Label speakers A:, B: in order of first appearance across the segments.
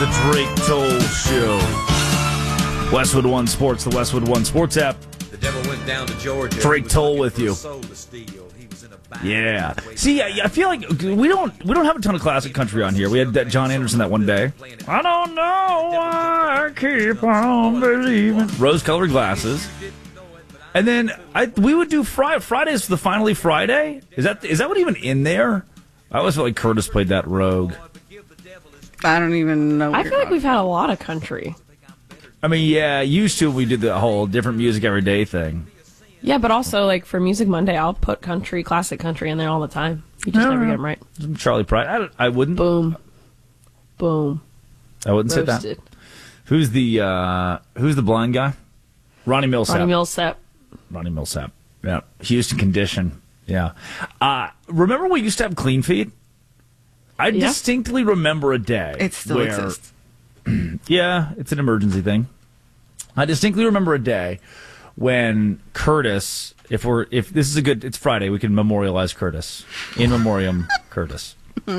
A: the Drake Toll Show. Westwood One Sports, the Westwood One Sports app.
B: The devil went down to Georgia.
A: Drake Toll with you. Yeah. See, I feel like we don't have a ton of classic country on here. We had that John Anderson that one day. I don't know why I keep on believing. Rose-colored glasses. And then we would do Fridays for the Finally Friday. Is that what even in there? I always feel like Curtis played that Rogue.
C: I don't even know.
D: I feel like we've had a lot of country.
A: I mean, yeah, used to we did the whole different music every day thing.
D: Yeah, but also, like, for Music Monday, I'll put classic country in there all the time. You just never get them right.
A: Charlie Pride. I wouldn't.
D: Boom. Boom.
A: I wouldn't
D: Roasted.
A: say that. Who's the blind guy? Ronnie Millsap. Ronnie Millsap. Yeah. Houston Condition. Yeah. Remember we used to have Clean Feed? I distinctly remember a day.
C: It still exists.
A: Yeah, it's an emergency thing. I distinctly remember a day when Curtis, if this is it's Friday, we can memorialize Curtis. In memoriam Curtis.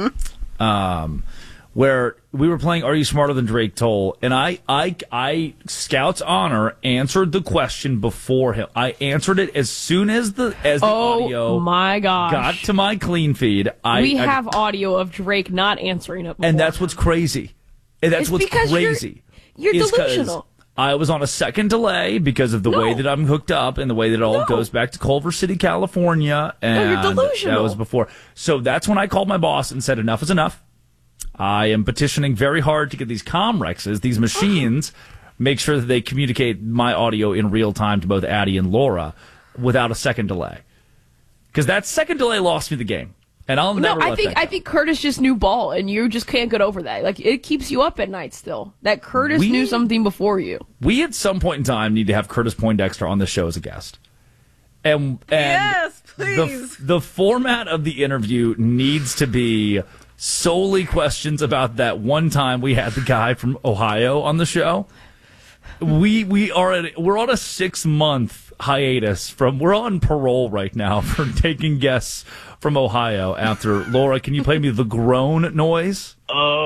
A: Where we were playing Are You Smarter Than Drake Toll? And I Scout's Honor answered the question before him. I answered it as soon as the audio
D: my gosh.
A: got to my Clean Feed.
D: We have audio of Drake not answering it before.
A: And that's what's crazy. And that's what's crazy.
D: You're delusional.
A: I was on a second delay because of the way that I'm hooked up and the way that it all goes back to Culver City, California. And
D: you're delusional.
A: That was before. So that's when I called my boss and said, enough is enough. I am petitioning very hard to get these Comrexes, these machines, make sure that they communicate my audio in real time to both Addie and Laura without a second delay. Because that second delay lost me the game. And I'll never let that go.
D: I think Curtis just knew ball, and you just can't get over that. Like, it keeps you up at night still. That Curtis knew something before you.
A: We, at some point in time, need to have Curtis Poindexter on the show as a guest. And
C: yes, please.
A: The format of the interview needs to be solely questions about that one time we had the guy from Ohio on the show. We're on a 6-month hiatus we're on parole right now for taking guests from Ohio after Laura, can you play me the groan noise?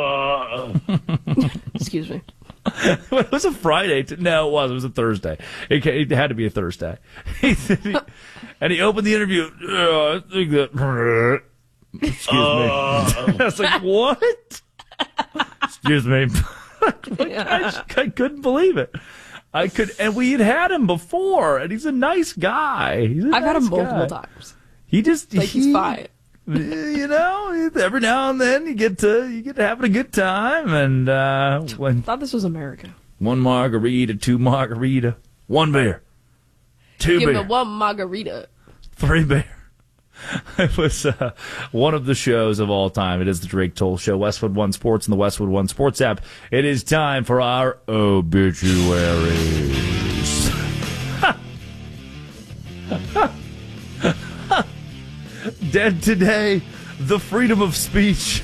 D: Excuse me.
A: It was a Friday. No, it was a Thursday. It had to be a Thursday. And he opened the interview. I think that. Excuse me. I was like, what? Excuse me. I couldn't believe it. And we had him before, and he's a nice guy.
D: I've had him multiple times.
A: He's
D: fine.
A: You know, every now and then you get to having a good time, and
D: I thought this was America.
A: 1 margarita, 2 margarita, 1 beer, 2 beer.
D: Give me 1 margarita.
A: 3 beer. It was one of the shows of all time. It is the Drake Toll Show, Westwood One Sports and the Westwood One Sports app. It is time for our obituaries. Dead today, the freedom of speech.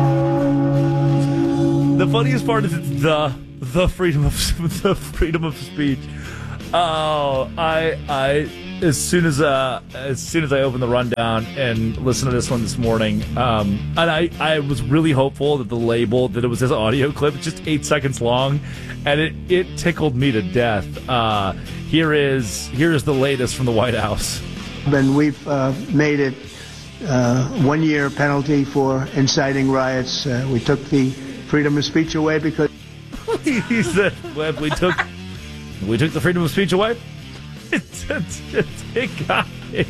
A: The funniest part is it's the freedom of speech. Oh, as soon as I opened the rundown and listened to this one this morning, and I was really hopeful that the label that it was this audio clip, it's just 8 seconds long, and it tickled me to death. Here is the latest from the White House.
E: And we've made it 1 year penalty for inciting riots. We took the freedom of speech away because
A: he said we took the freedom of speech away. It got me.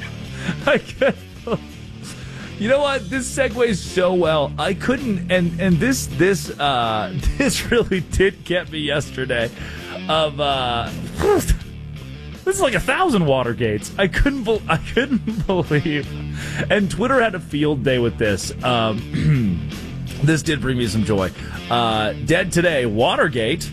A: You know what? This segues so well. I couldn't, and this really did get me yesterday. This is like 1,000 Watergates. I couldn't believe, and Twitter had a field day with this. This did bring me some joy. Dead today, Watergate.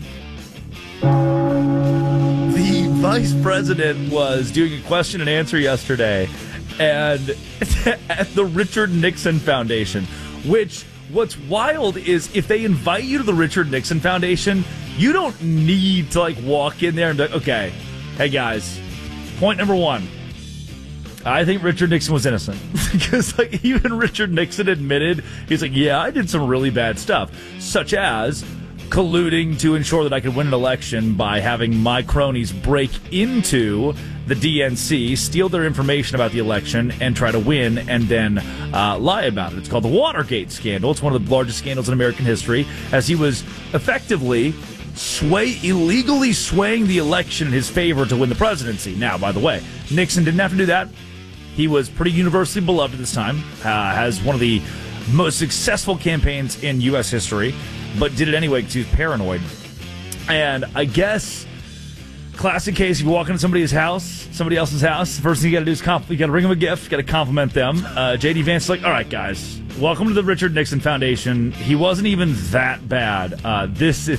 A: The vice president was doing a question and answer yesterday, and at the Richard Nixon Foundation, which what's wild is if they invite you to the Richard Nixon Foundation, you don't need to like walk in there and be like, okay, hey guys, point number 1. I think Richard Nixon was innocent because like even Richard Nixon admitted, he's like, yeah, I did some really bad stuff, such as colluding to ensure that I could win an election by having my cronies break into the DNC, steal their information about the election, and try to win, and then lie about it. It's called the Watergate scandal. It's one of the largest scandals in American history, as he was effectively illegally swaying the election in his favor to win the presidency. Now, by the way, Nixon didn't have to do that. He was pretty universally beloved at this time, has one of the most successful campaigns in U.S. history, but did it anyway because he was paranoid. And I guess, classic case, you walk into somebody else's house, the first thing you got to do is you got to bring them a gift, you got to compliment them. J.D. Vance is like, all right, guys, welcome to the Richard Nixon Foundation. He wasn't even that bad. This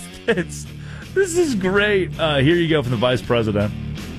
A: is great. Here you go from the vice president.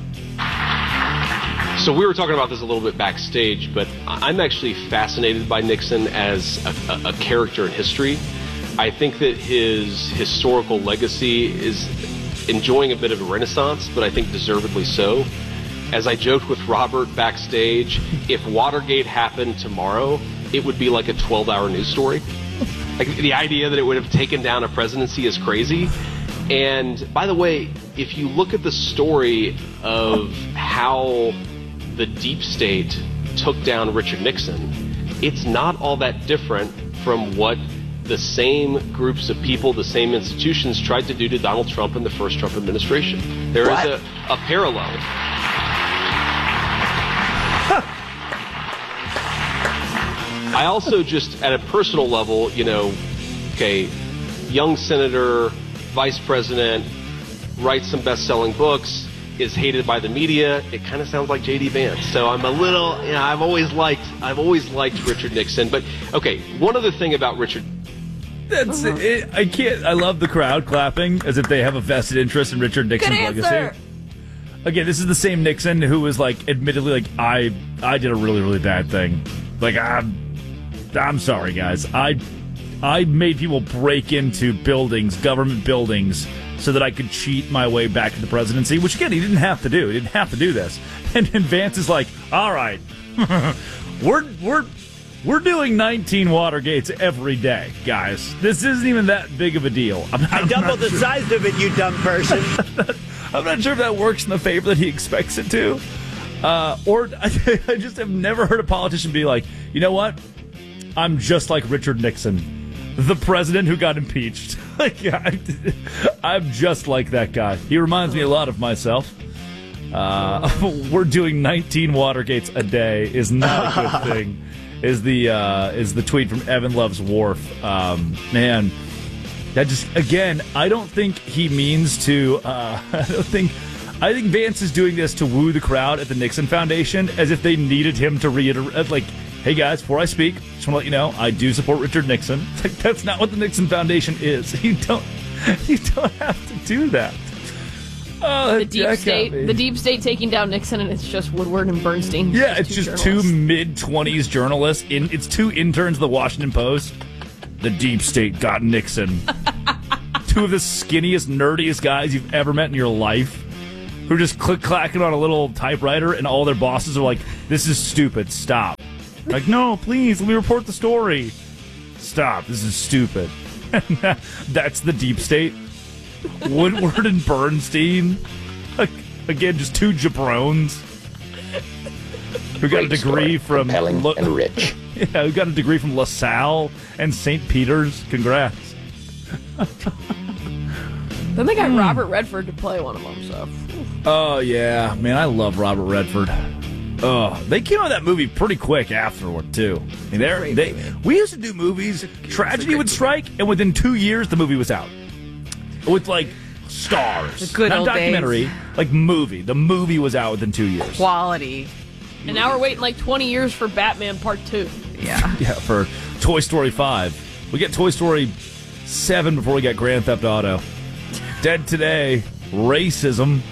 F: So we were talking about this a little bit backstage, but I'm actually fascinated by Nixon as a character in history. I think that his historical legacy is enjoying a bit of a renaissance, but I think deservedly so. As I joked with Robert backstage, if Watergate happened tomorrow, it would be like a 12-hour news story. Like, the idea that it would have taken down a presidency is crazy. And by the way, if you look at the story of how the deep state took down Richard Nixon, it's not all that different from what the same groups of people, the same institutions tried to do to Donald Trump in the first Trump administration. There is a parallel. I also just, at a personal level, young senator, vice president, writes some best-selling books, is hated by the media. It kind of sounds like J.D. Vance. So I'm a little, I've always liked Richard Nixon. But okay, one other thing about Richard.
A: That's it. I love the crowd clapping as if they have a vested interest in Richard Nixon's legacy. Again, this is the same Nixon who was admittedly I did a really, really bad thing. I'm sorry, guys. I made people break into buildings, government buildings, so that I could cheat my way back to the presidency, which, again, he didn't have to do. He didn't have to do this. And Vance is like, all right, we're doing 19 Watergates every day, guys. This isn't even that big of a deal.
G: I doubled the size of it, you dumb person.
A: I'm not sure if that works in the favor that he expects it to. Or I just have never heard a politician be like, you know what? I'm just like Richard Nixon, the president who got impeached. I'm just like that guy. He reminds me a lot of myself. We're doing 19 Watergates a day is not a good thing. Is the tweet from Evan Loves Wharf. Man, that just, again, I don't think he means to. I think Vance is doing this to woo the crowd at the Nixon Foundation, as if they needed him to reiterate, hey guys, before I speak, just want to let you know, I do support Richard Nixon. That's not what the Nixon Foundation is. You don't have to do that.
D: The deep state taking down Nixon, and it's just Woodward and Bernstein.
A: Yeah, it's just two mid-20s journalists. It's two interns of the Washington Post. The deep state got Nixon. Two of the skinniest, nerdiest guys you've ever met in your life, who are just click-clacking on a little typewriter, and all their bosses are like, this is stupid, stop. Like, no, please, let me report the story. Stop, this is stupid. That's the deep state. Woodward and Bernstein. Again, just two jabrones who got a degree from
H: and rich.
A: Yeah, who got a degree from LaSalle and St. Peter's. Congrats.
D: Then they got Robert Redford to play one of them. So.
A: Oh yeah, man, I love Robert Redford. Oh, they came out with that movie pretty quick afterward too. I mean, we used to do movies. Tragedy would strike, and within 2 years, the movie was out. With stars,
C: the good
A: not
C: old
A: documentary,
C: days.
A: Movie. The movie was out within 2 years.
C: Quality.
D: And now we're waiting 20 years for Batman Part 2.
C: Yeah.
A: Yeah, for Toy Story 5. We get Toy Story 7 before we get Grand Theft Auto. Dead Today, racism.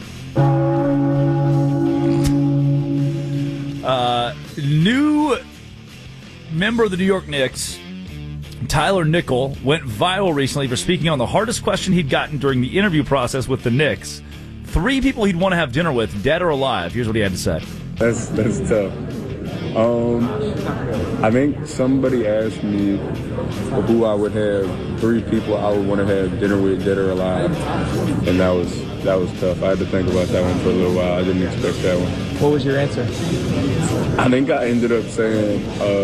A: New member of the New York Knicks, Tyler Nickel, went viral recently for speaking on the hardest question he'd gotten during the interview process with the Knicks. 3 people he'd want to have dinner with, dead or alive. Here's what he had to say.
I: That's tough.
H: I think somebody asked me who I would have, 3 people I would want to have dinner with, dead or alive, and that was tough. I had to think about that one for a little while. I didn't expect that one.
I: What was your answer?
H: I think I ended up saying,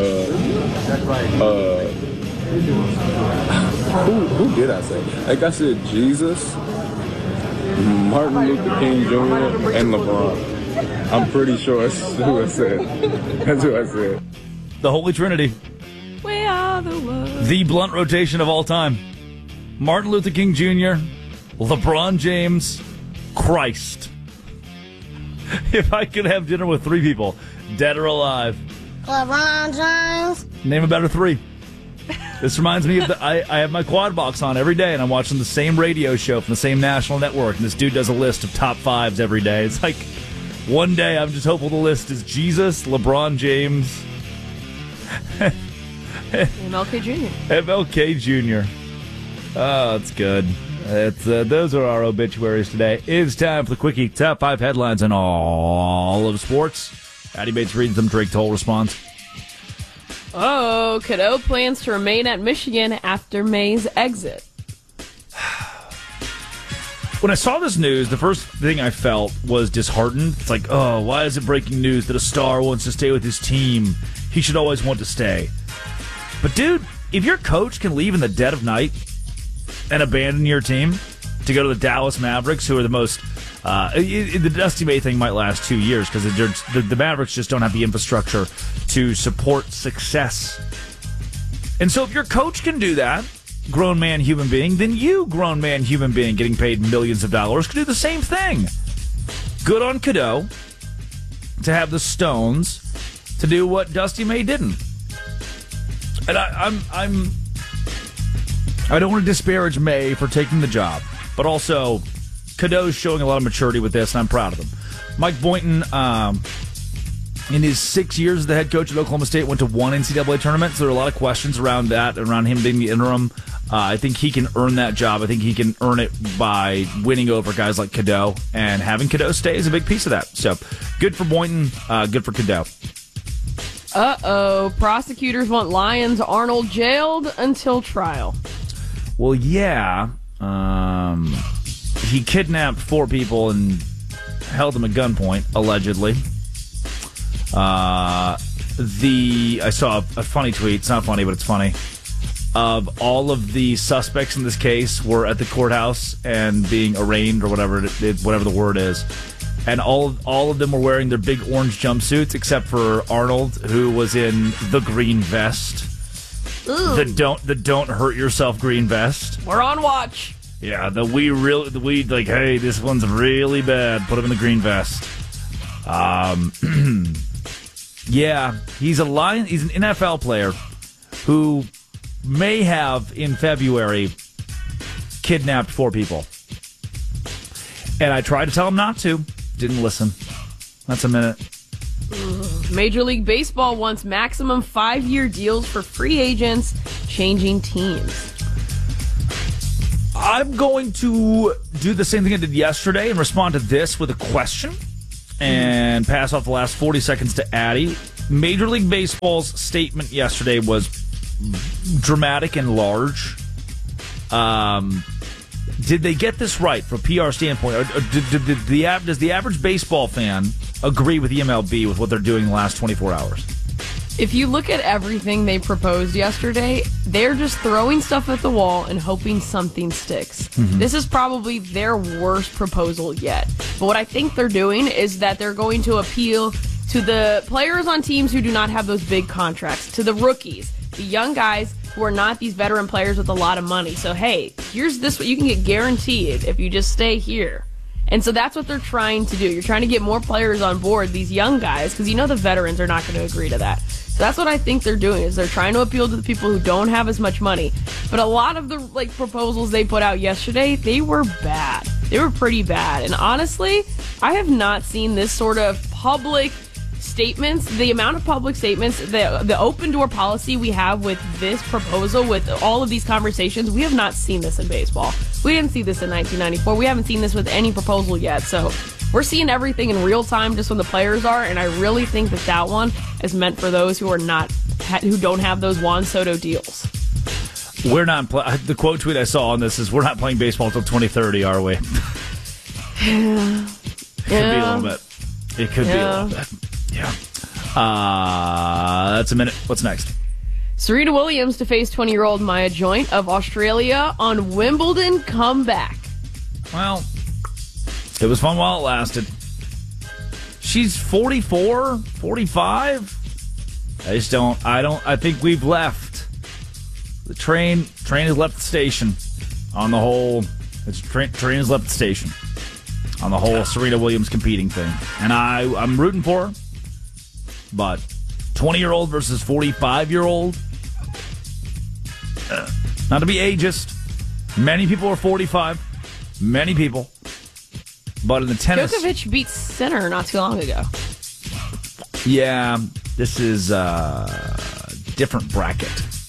H: who did I say? Like I said, Jesus, Martin Luther King Jr., and LeBron. I'm pretty sure that's who I said. That's who I said.
A: The Holy Trinity.
D: We are the world.
A: The blunt rotation of all time. Martin Luther King Jr., LeBron James, Christ. If I could have dinner with 3 people, dead or alive.
J: LeBron James.
A: Name a better 3. This reminds me of I have my quad box on every day, and I'm watching the same radio show from the same national network, and this dude does a list of top 5s every day. It's like, one day I'm just hopeful the list is Jesus, LeBron James,
D: MLK Jr.
A: MLK Jr. Oh, that's good. Those are our obituaries today. It's time for the Quickie Top 5 headlines in all of sports. Addy Bates reads them. Drake Toll responds.
D: Oh, Cadeau plans to remain at Michigan after May's exit.
A: When I saw this news, the first thing I felt was disheartened. It's like, oh, why is it breaking news that a star wants to stay with his team? He should always want to stay. But, dude, if your coach can leave in the dead of night and abandon your team to go to the Dallas Mavericks, who are the most... the Dusty May thing might last 2 years because the Mavericks just don't have the infrastructure to support success. And so if your coach can do that, grown man human being, then you, grown man human being getting paid millions of dollars, can do the same thing. Good on Cadeau to have the stones to do what Dusty May didn't. And I don't want to disparage May for taking the job, but also Cadeau's showing a lot of maturity with this, and I'm proud of him. Mike Boynton, in his 6 years as the head coach at Oklahoma State, went to 1 NCAA tournament, so there are a lot of questions around that, around him being the interim. I think he can earn that job. I think he can earn it by winning over guys like Cadeau, and having Cadeau stay is a big piece of that. So, good for Boynton, good for Cadeau.
D: Prosecutors want Lyons Arnold jailed until trial.
A: Well, yeah. He kidnapped 4 people and held them at gunpoint, allegedly. I saw a funny tweet. It's not funny, but it's funny. Of all of the suspects in this case were at the courthouse and being arraigned, or whatever the word is. And all of them were wearing their big orange jumpsuits, except for Arnold, who was in the green vest.
D: Ooh.
A: The don't hurt yourself green vest.
D: We're on watch.
A: Yeah, we like, hey, this one's really bad. Put him in the green vest. Yeah, he's an NFL player who may have, in February, kidnapped 4 people. And I tried to tell him not to. Didn't listen. That's a minute.
D: Major League Baseball wants maximum 5-year deals for free agents changing teams.
A: I'm going to do the same thing I did yesterday and respond to this with a question and pass off the last 40 seconds to Addy. Major League Baseball's statement yesterday was dramatic and large. Did they get this right from a PR standpoint? Or does the average baseball fan agree with the MLB with what they're doing in the last 24 hours?
D: If you look at everything they proposed yesterday, they're just throwing stuff at the wall and hoping something sticks. Mm-hmm. This is probably their worst proposal yet. But what I think they're doing is that they're going to appeal to the players on teams who do not have those big contracts, to the rookies, the young guys who are not these veteran players with a lot of money. So, hey, here's this what you can get guaranteed if you just stay here. And so that's what they're trying to do. You're trying to get more players on board, these young guys, because you know the veterans are not going to agree to that. So that's what I think they're doing, is they're trying to appeal to the people who don't have as much money. But a lot of the proposals they put out yesterday, they were bad. They were pretty bad. And honestly, I have not seen this sort of public statements, the amount of public statements, the open door policy we have with this proposal, with all of these conversations, we have not seen this in baseball. We didn't see this in 1994. We haven't seen this with any proposal yet. So we're seeing everything in real time just when the players are, and I really think that one is meant for those who don't have those Juan Soto deals.
A: We're not. The quote tweet I saw on this is, "We're not playing baseball until 2030, are we?"
D: Yeah.
A: Could be a little bit. It could be a little bit. Yeah. That's a minute. What's next?
D: Serena Williams to face 20-year-old Maya Joint of Australia on Wimbledon comeback.
A: Well, it was fun while it lasted. She's 44, 45. I think we've left. The train has left the station on the whole. Train has left the station on the whole Serena Williams competing thing. And I'm rooting for her. But 20-year-old versus 45-year-old, not to be ageist, many people are 45. Many people. But in the tennis...
D: Djokovic beat Sinner not too long ago.
A: Yeah, this is a different bracket.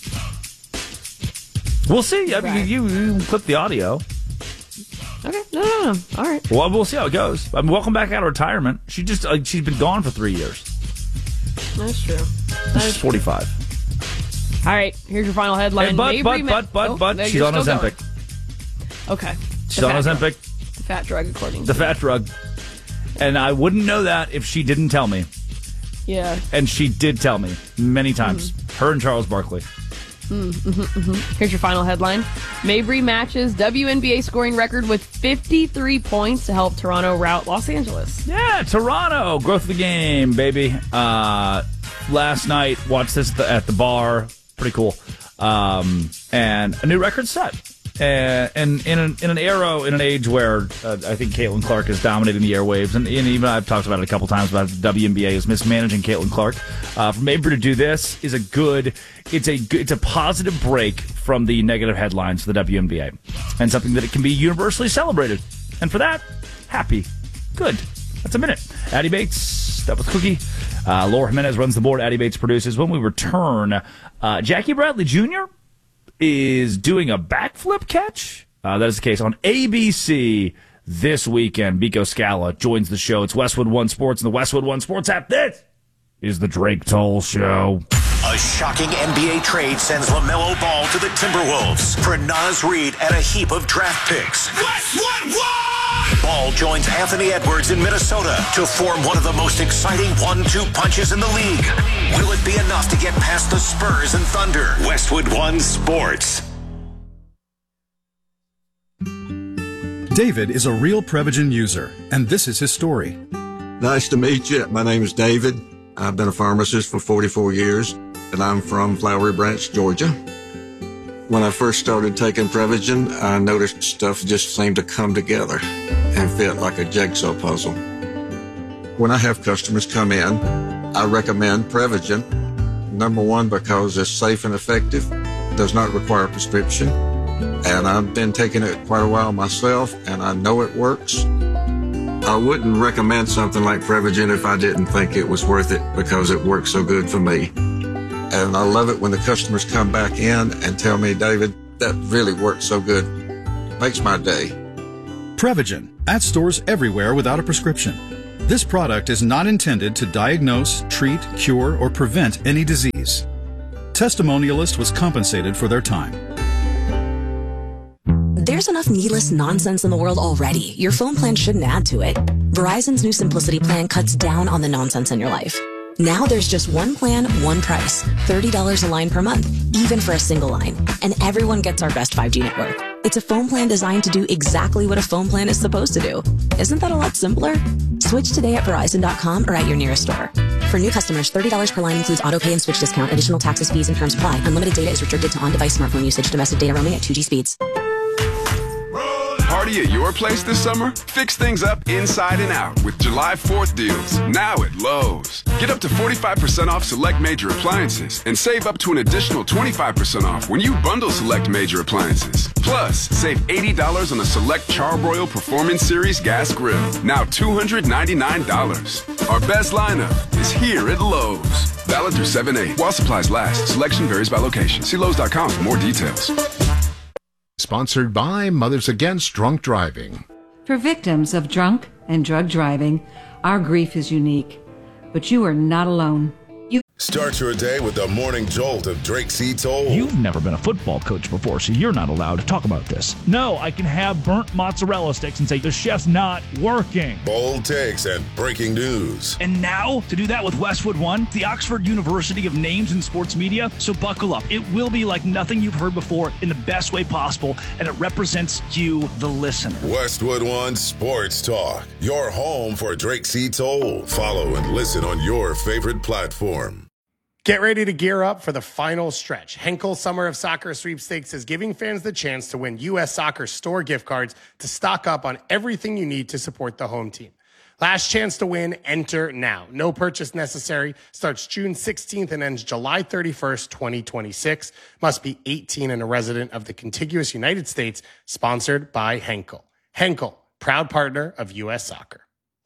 A: We'll see. I mean, you clip the audio.
D: Okay. No. All right.
A: Well, we'll see how it goes. I mean, welcome back out of retirement. She's been gone for 3 years.
D: That's true.
A: She's 45.
D: All right. Here's your final headline.
A: But she's on Ozempic.
D: Okay.
A: She's on Ozempic.
D: The fat drug, according to
A: the fat drug. And I wouldn't know that if she didn't tell me.
D: Yeah.
A: And she did tell me many times. Her and Charles Barkley.
D: Here's your final headline. Mabry matches WNBA scoring record with 53 points to help Toronto rout Los Angeles.
A: Yeah, Toronto. Growth of the game, baby. Last night, watched this at the bar. Pretty cool. And a new record set. And in an era, in an age where I think Caitlin Clark is dominating the airwaves, and even I've talked about it a couple times about the WNBA is mismanaging Caitlin Clark. For Mabry to do this is it's a positive break from the negative headlines for the WNBA, and something that it can be universally celebrated. And for that, happy, good. That's a minute. Addie Bates, that was Cookie. Laura Jimenez runs the board. Addie Bates produces. When we return, Jackie Bradley Jr. is doing a backflip catch. That is the case on ABC this weekend. Biko Scala joins the show. It's Westwood One Sports and the Westwood One Sports app. This is the Drake Toll Show.
I: A shocking NBA trade sends LaMelo Ball to the Timberwolves for Naz Reid and a heap of draft picks. Westwood One! Ball joins Anthony Edwards in Minnesota to form one of the most exciting 1-2 punches in the league. Will it be enough to get past the Spurs and Thunder? Westwood One Sports.
K: David is a real Prevagen user, and this is his story.
L: Nice to meet you. My name is David. I've been a pharmacist for 44 years, and I'm from Flowery Branch, Georgia. When I first started taking Prevagen, I noticed stuff just seemed to come together and fit like a jigsaw puzzle. When I have customers come in, I recommend Prevagen. Number one, because it's safe and effective, does not require a prescription, and I've been taking it quite a while myself, and I know it works. I wouldn't recommend something like Prevagen if I didn't think it was worth it, because it works so good for me. And I love it when the customers come back in and tell me, David, that really works so good. Makes my day.
K: Prevagen, at stores everywhere without a prescription. This product is not intended to diagnose, treat, cure, or prevent any disease. Testimonialist was compensated for their time.
M: There's enough needless nonsense in the world already. Your phone plan shouldn't add to it. Verizon's new Simplicity plan cuts down on the nonsense in your life. Now there's just one plan, one price. $30 a line per month, even for a single line. And everyone gets our best 5G network. It's a phone plan designed to do exactly what a phone plan is supposed to do. Isn't that a lot simpler? Switch today at Verizon.com or at your nearest store. For new customers, $30 per line includes auto pay and switch discount. Additional taxes, fees, and terms apply. Unlimited data is restricted to on-device smartphone usage. Domestic data roaming at 2G speeds.
N: party at your place this summer? Fix things up inside and out with July 4th deals, now at Lowe's. Get up to 45% off select major appliances and save up to an additional 25% off when you bundle select major appliances. Plus, save $80 on a select Charbroil Performance Series gas grill, now $299. Our best lineup is here at Lowe's. Valid through 7/8 while supplies last. Selection varies by location. See Lowe's.com for more details.
O: Sponsored by Mothers Against Drunk Driving.
P: For victims of drunk and drug driving, our grief is unique, but you are not alone.
Q: Start your day with the morning jolt of Drake C. Toll.
R: You've never been a football coach before, so you're not allowed to talk about this. No, I can have burnt mozzarella sticks and say the chef's not working.
Q: Bold takes and breaking news.
R: And now, to do that with Westwood One, the Oxford University of Names in Sports Media, so buckle up. It will be like nothing you've heard before in the best way possible, and it represents you, the listener.
Q: Westwood One Sports Talk, your home for Drake C. Toll. Follow and listen on your favorite platform.
S: Get ready to gear up for the final stretch. Henkel Summer of Soccer Sweepstakes is giving fans the chance to win U.S. Soccer store gift cards to stock up on everything you need to support the home team. Last chance to win, enter now. No purchase necessary. Starts June 16th and ends July 31st, 2026. Must be 18 and a resident of the contiguous United States. Sponsored by Henkel. Henkel, proud partner of U.S. Soccer.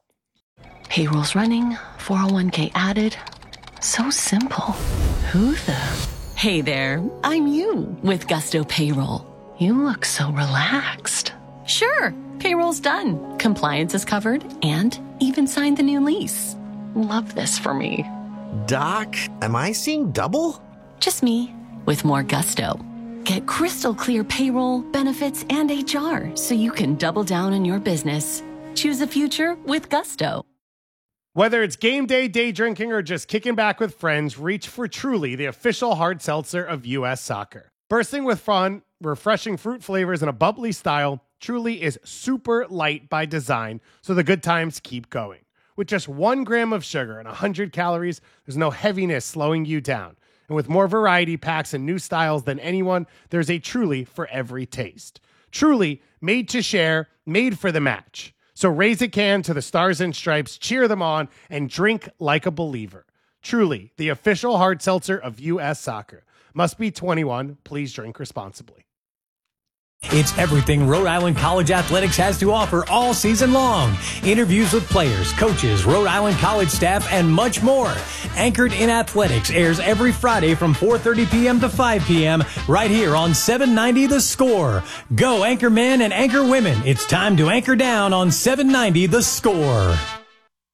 T: Payroll's running, 401k added. So simple. Who the? Hey there, I'm you with Gusto Payroll. You look so relaxed. Sure, payroll's done. Compliance is covered and even signed the new lease. Love this for me.
U: Doc, am I seeing double?
T: Just me with more Gusto. Get crystal clear payroll, benefits, and HR so you can double down on your business. Choose a future with Gusto.
S: Whether it's game day, day drinking, or just kicking back with friends, reach for Truly, the official hard seltzer of U.S. Soccer. Bursting with fun, refreshing fruit flavors, and a bubbly style, Truly is super light by design, so the good times keep going. With just 1 gram of sugar and 100 calories, there's no heaviness slowing you down. And with more variety packs and new styles than anyone, there's a Truly for every taste. Truly, made to share, made for the match. So raise a can to the Stars and Stripes, cheer them on, and drink like a believer. Truly, the official hard seltzer of U.S. Soccer. Must be 21. Please drink responsibly.
V: It's everything Rhode Island College Athletics has to offer all season long. Interviews with players, coaches, Rhode Island College staff, and much more. Anchored in Athletics airs every Friday from 4:30 p.m. to 5 p.m. right here on 790 The Score. Go Anchor Men and Anchor Women. It's time to anchor down on 790 The Score.